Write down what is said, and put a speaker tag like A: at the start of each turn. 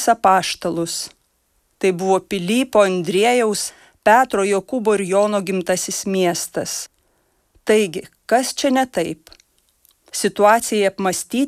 A: apaštalus. Tai buvo Pilypo, Andriejaus, Petro, Jokūbo ir Jono gimtasis miestas. Taigi, kas čia ne taip? Situacijai apmąstyti